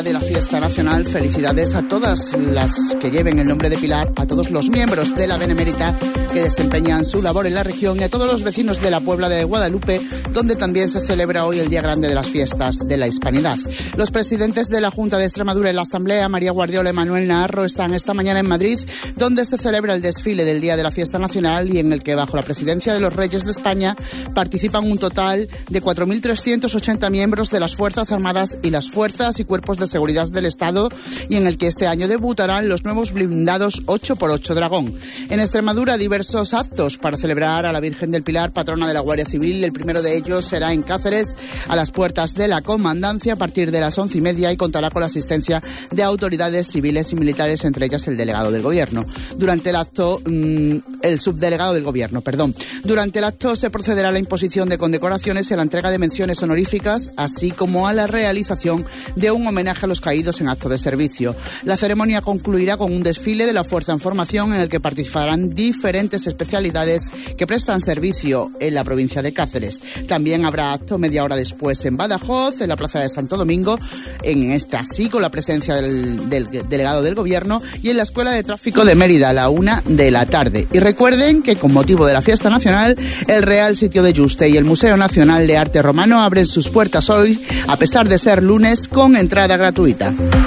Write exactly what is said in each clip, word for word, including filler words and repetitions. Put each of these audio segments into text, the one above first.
De la fiesta nacional, felicidades a todas las que lleven el nombre de Pilar, a todos los miembros de la Benemérita que desempeñan su labor en la región y a todos los vecinos de la Puebla de Guadalupe, donde también se celebra hoy el Día Grande de las Fiestas de la Hispanidad. Los presidentes de la Junta de Extremadura y la Asamblea, María Guardiola y Manuel Naharro, están esta mañana en Madrid, donde se celebra el desfile del Día de la Fiesta Nacional y en el que, bajo la presidencia de los Reyes de España, participan un total de cuatro mil trescientos ochenta miembros de las Fuerzas Armadas y las Fuerzas y Cuerpos de Seguridad del Estado, y en el que este año debutarán los nuevos blindados ocho por ocho Dragón. En Extremadura, diversos actos para celebrar a la Virgen del Pilar, patrona de la Guardia Civil. El primero de ellos será en Cáceres, a las puertas de la Comandancia, a partir de las once y media, y contará con la asistencia de autoridades civiles y militares, entre ellas el delegado del Gobierno. Durante el acto, mmm, el subdelegado del Gobierno, perdón. Durante el acto se procederá a la imposición de condecoraciones y a la entrega de menciones honoríficas, así como a la realización de un homenaje a los caídos en acto de servicio. La ceremonia concluirá con un desfile de la Fuerza en Formación, en el que participarán diferentes especialidades que prestan servicio en la provincia de Cáceres. También habrá acto media hora después en Badajoz, en la Plaza de Santo Domingo, en esta así con la presencia del, del delegado del Gobierno, y en la Escuela de Tráfico de Mérida a la una de la tarde. Y recuerden que, con motivo de la fiesta nacional, el Real Sitio de Yuste y el Museo Nacional de Arte Romano abren sus puertas hoy, a pesar de ser lunes, con entrada gratuita.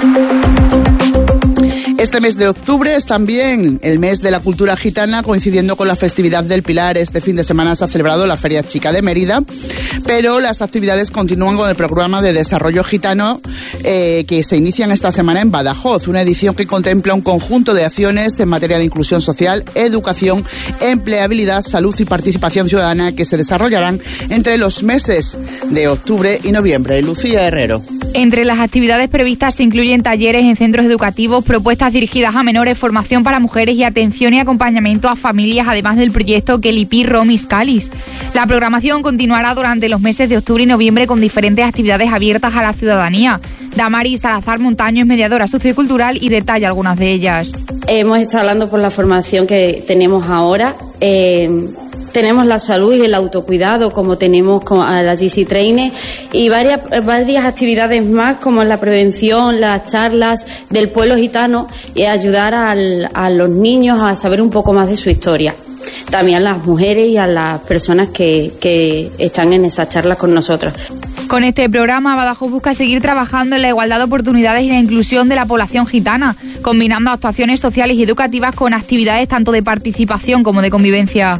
Este mes de octubre es también el mes de la cultura gitana, coincidiendo con la festividad del Pilar. Este fin de semana se ha celebrado la Feria Chica de Mérida, pero las actividades continúan con el programa de desarrollo gitano eh, que se inician esta semana en Badajoz, una edición que contempla un conjunto de acciones en materia de inclusión social, educación, empleabilidad, salud y participación ciudadana, que se desarrollarán entre los meses de octubre y noviembre. Lucía Herrero. Entre las actividades previstas se incluyen talleres en centros educativos, propuestas dirigidas a menores, formación para mujeres y atención y acompañamiento a familias, además del proyecto Kelipí Romis Calis. La programación continuará durante los meses de octubre y noviembre con diferentes actividades abiertas a la ciudadanía. Damaris Salazar Montaño es mediadora sociocultural y detalla algunas de ellas. Hemos estado hablando por la formación que tenemos ahora. Eh, tenemos la salud y el autocuidado, como tenemos con la G C Trainer, y varias, varias actividades más, como la prevención, las charlas del pueblo gitano, y ayudar al, a los niños a saber un poco más de su historia. También a las mujeres y a las personas que, que están en esas charlas con nosotros. Con este programa, Badajoz busca seguir trabajando en la igualdad de oportunidades y la inclusión de la población gitana, combinando actuaciones sociales y educativas con actividades tanto de participación como de convivencia.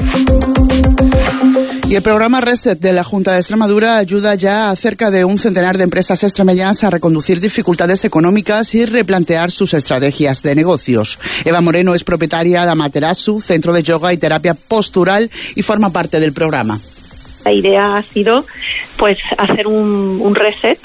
Y el programa Reset de la Junta de Extremadura ayuda ya a cerca de un centenar de empresas extremeñas a reconducir dificultades económicas y replantear sus estrategias de negocios. Eva Moreno es propietaria de Amaterasu, centro de yoga y terapia postural, y forma parte del programa. La idea ha sido pues hacer un, un reset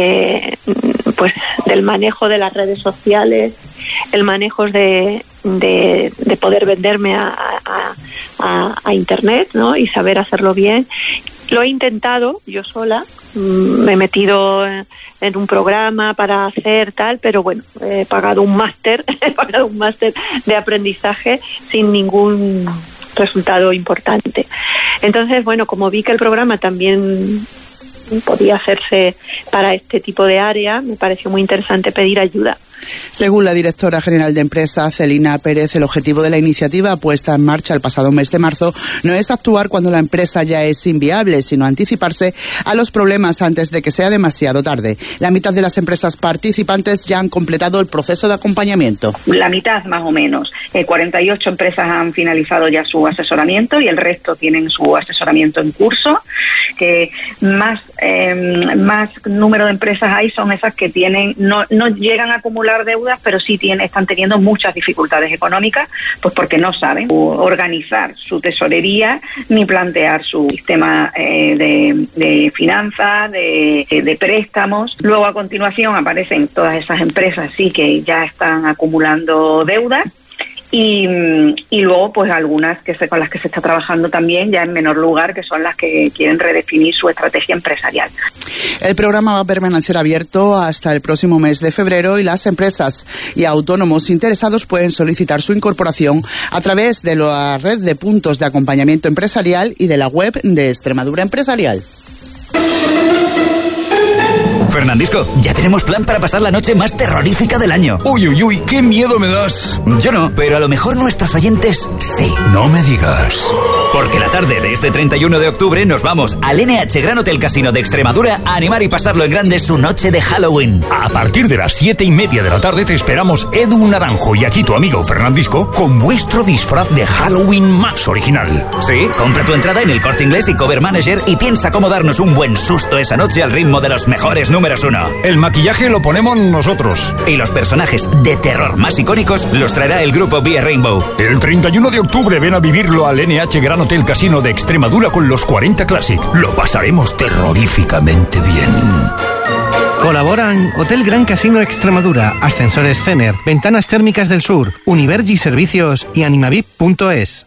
de pues del manejo de las redes sociales, el manejo de, de, de poder venderme a, a, a, a internet, ¿no? Y saber hacerlo bien. Lo he intentado yo sola, me he metido en, en un programa para hacer tal, pero bueno, he pagado un máster, he pagado un máster de aprendizaje sin ningún resultado importante. Entonces, bueno, como vi que el programa también podía hacerse para este tipo de área, me pareció muy interesante pedir ayuda. Según la directora general de empresa, Celina Pérez, el objetivo de la iniciativa puesta en marcha el pasado mes de marzo no es actuar cuando la empresa ya es inviable, sino anticiparse a los problemas antes de que sea demasiado tarde. La mitad de las empresas participantes ya han completado el proceso de acompañamiento. La mitad más o menos. Eh, cuarenta y ocho empresas han finalizado ya su asesoramiento y el resto tienen su asesoramiento en curso. Que más, eh, más número de empresas hay son esas que tienen no, no llegan a acumular deudas, pero sí tienen, están teniendo muchas dificultades económicas, pues porque no saben organizar su tesorería ni plantear su sistema eh, de, de finanzas, de, de préstamos. Luego, a continuación, aparecen todas esas empresas sí que ya están acumulando deudas. Y, y luego pues algunas que se, con las que se está trabajando también ya en menor lugar, que son las que quieren redefinir su estrategia empresarial. El programa va a permanecer abierto hasta el próximo mes de febrero y las empresas y autónomos interesados pueden solicitar su incorporación a través de la red de puntos de acompañamiento empresarial y de la web de Extremadura Empresarial. Fernandisco, ya tenemos plan para pasar la noche más terrorífica del año. Uy, uy, uy, qué miedo me das. Yo no, pero a lo mejor nuestros oyentes sí. No me digas. Porque la tarde de este treinta y uno de octubre nos vamos al N H Gran Hotel Casino de Extremadura a animar y pasarlo en grande su noche de Halloween. A partir de las siete y media de la tarde te esperamos Edu Naranjo y aquí tu amigo Fernandisco con vuestro disfraz de Halloween más original. Sí, compra tu entrada en el Corte Inglés y Cover Manager y piensa cómo darnos un buen susto esa noche al ritmo de los mejores números uno. El maquillaje lo ponemos nosotros. Y los personajes de terror más icónicos los traerá el grupo Vía Rainbow. El treinta y uno de octubre ven a vivirlo al N H Gran Hotel Casino de Extremadura con los cuarenta Classic. Lo pasaremos terroríficamente bien. Colaboran Hotel Gran Casino Extremadura, Ascensores Cener, Ventanas Térmicas del Sur, Univergi Servicios y Animavip punto es.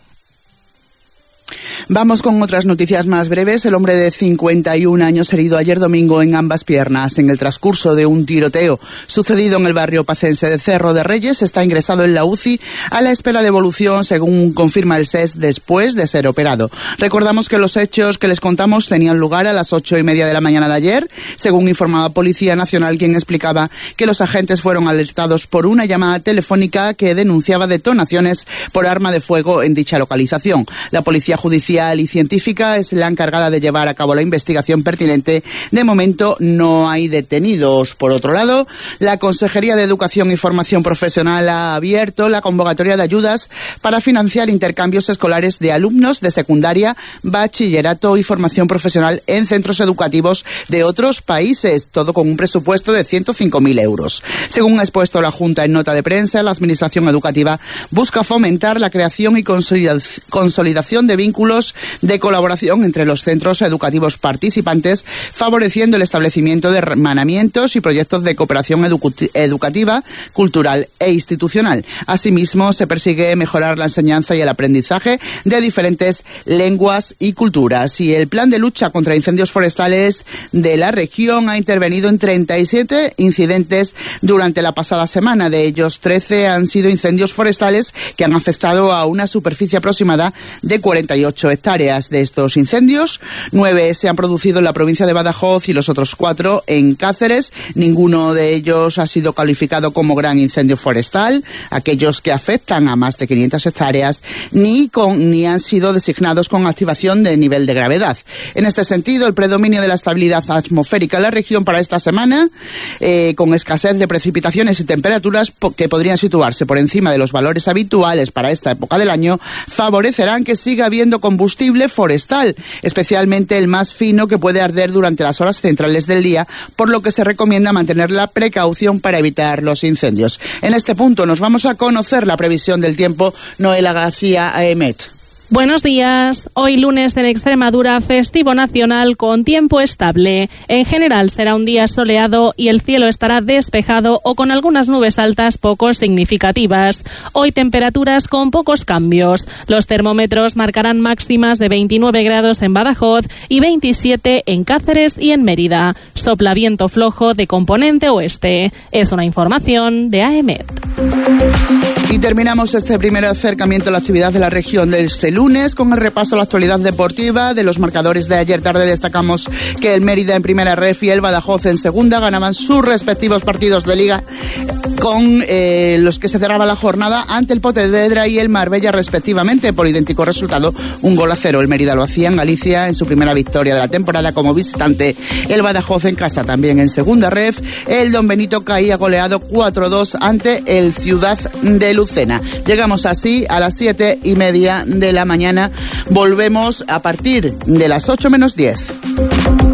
Vamos con otras noticias más breves. El hombre de cincuenta y un años herido ayer domingo en ambas piernas en el transcurso de un tiroteo sucedido en el barrio pacense de Cerro de Reyes está ingresado en la U C I a la espera de evolución, según confirma el S E S, después de ser operado. Recordamos que los hechos que les contamos tenían lugar a las ocho y media de la mañana de ayer, según informaba Policía Nacional, quien explicaba que los agentes fueron alertados por una llamada telefónica que denunciaba detonaciones por arma de fuego en dicha localización. La Policía Judicial y científica es la encargada de llevar a cabo la investigación pertinente. De momento no hay detenidos. Por otro lado, la Consejería de Educación y Formación Profesional ha abierto la convocatoria de ayudas para financiar intercambios escolares de alumnos de secundaria, bachillerato y formación profesional en centros educativos de otros países, todo con un presupuesto de ciento cinco mil euros. Según ha expuesto la Junta en nota de prensa, la Administración Educativa busca fomentar la creación y consolidación de vínculos de colaboración entre los centros educativos participantes, favoreciendo el establecimiento de hermanamientos y proyectos de cooperación edu- educativa, cultural e institucional. Asimismo, se persigue mejorar la enseñanza y el aprendizaje de diferentes lenguas y culturas. Y el plan de lucha contra incendios forestales de la región ha intervenido en treinta y siete incidentes durante la pasada semana. De ellos, trece han sido incendios forestales que han afectado a una superficie aproximada de cuarenta y ocho hectáreas. De estos incendios, nueve se han producido en la provincia de Badajoz y los otros cuatro en Cáceres. Ninguno de ellos ha sido calificado como gran incendio forestal, aquellos que afectan a más de quinientas hectáreas, ni, con, ni han sido designados con activación de nivel de gravedad. En este sentido, el predominio de la estabilidad atmosférica en la región para esta semana, eh, con escasez de precipitaciones y temperaturas que podrían situarse por encima de los valores habituales para esta época del año, favorecerán que siga habiendo combustible forestal, especialmente el más fino, que puede arder durante las horas centrales del día, por lo que se recomienda mantener la precaución para evitar los incendios. En este punto nos vamos a conocer la previsión del tiempo. Noela García, A E M E T. Buenos días. Hoy lunes en Extremadura, festivo nacional con tiempo estable. En general será un día soleado y el cielo estará despejado o con algunas nubes altas poco significativas. Hoy temperaturas con pocos cambios. Los termómetros marcarán máximas de veintinueve grados en Badajoz y veintisiete en Cáceres y en Mérida. Sopla viento flojo de componente oeste. Es una información de A E M E T. Y terminamos este primer acercamiento a la actividad de la región de este lunes con el repaso a la actualidad deportiva. De los marcadores de ayer tarde destacamos que el Mérida en primera ref y el Badajoz en segunda ganaban sus respectivos partidos de liga, con eh, los que se cerraba la jornada ante el Pontevedra y el Marbella respectivamente por idéntico resultado, un gol a cero. El Mérida lo hacía en Galicia en su primera victoria de la temporada como visitante. El Badajoz en casa también en segunda ref. El Don Benito caía goleado cuatro dos ante el Ciudad de Lucena. Llegamos así a las siete y media de la mañana. Volvemos a partir de las ocho menos diez.